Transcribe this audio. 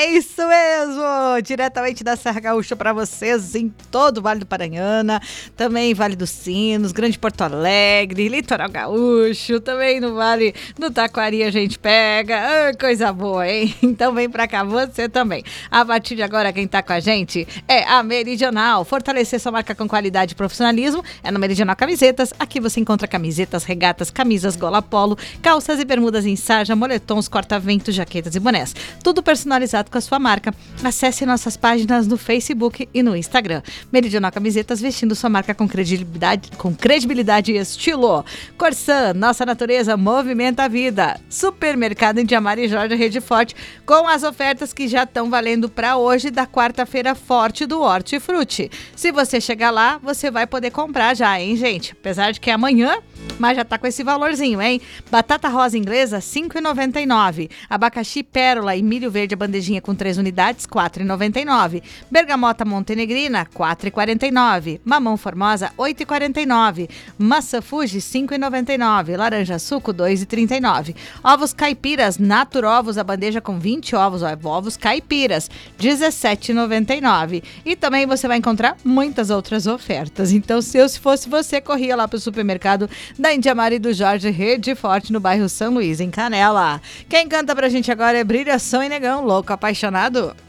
É isso mesmo! Diretamente da Serra Gaúcha para vocês em todo o Vale do Paranhana, também Vale dos Sinos, Grande Porto Alegre, Litoral Gaúcho, também no Vale do Taquari a gente pega. Coisa boa, hein? Então vem pra cá você também. A partir de agora quem tá com a gente é a Meridional. Fortalecer sua marca com qualidade e profissionalismo é no Meridional Camisetas. Aqui você encontra camisetas, regatas, camisas, gola polo, calças e bermudas em sarja, moletons, corta-ventos, jaquetas e bonés. Tudo personalizado com a sua marca. Acesse nossas páginas no Facebook e no Instagram. Meridional Camisetas, vestindo sua marca com credibilidade e estilo. Corsan, nossa natureza movimenta a vida. Supermercado Indiamar e Jorge Rede Forte, com as ofertas que já estão valendo para hoje da quarta-feira forte do Hortifruti. Se você chegar lá, você vai poder comprar já, hein, gente? Apesar de que é amanhã, mas já tá com esse valorzinho, hein? Batata rosa inglesa, R$ 5,99. Abacaxi pérola e milho verde a bandejinha com 3 unidades, R$ 4,99. Bergamota montenegrina, R$ 4,49. Mamão formosa, R$ 8,49. Maçã Fuji, R$ 5,99. Laranja suco, R$ 2,39. Ovos caipiras, Naturovos, a bandeja com 20 ovos, ovos caipiras, R$ 17,99. E também você vai encontrar muitas outras ofertas. Então, se fosse você, corria lá pro supermercado da Indiamar e do Jorge Rede Forte, no bairro São Luís, em Canela. Quem canta pra gente agora é Brilhação e Negão, louco apaixonado.